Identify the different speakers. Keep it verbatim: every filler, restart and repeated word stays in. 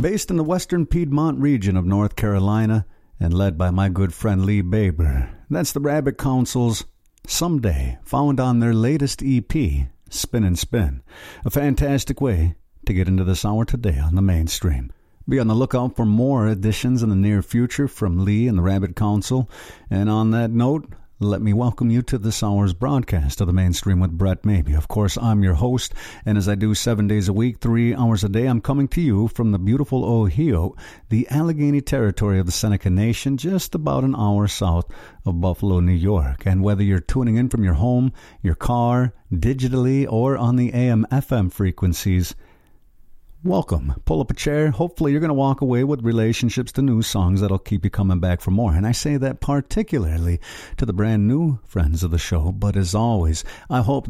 Speaker 1: Based in the western Piedmont region of North Carolina and led by my good friend Lee Baber. That's the Rabbit Council's Someday, found on their latest E P, Spin and Spin. A fantastic way to get into this hour today on the mainstream. Be on the lookout for more editions in the near future from Lee and the Rabbit Council. And on that note, let me welcome you to this hour's broadcast of the Mainstream with Brett Maybe. Of course, I'm your host, and as I do seven days a week, three hours a day, I'm coming to you from the beautiful Ohio, the Allegheny territory of the Seneca Nation, just about an hour south of Buffalo, New York. And whether you're tuning in from your home, your car, digitally, or on the A M F M frequencies, welcome. Pull up a chair. Hopefully you're going to walk away with relationships to new songs that'll keep you coming back for more. And I say that particularly to the brand new friends of the show. But as always, I hope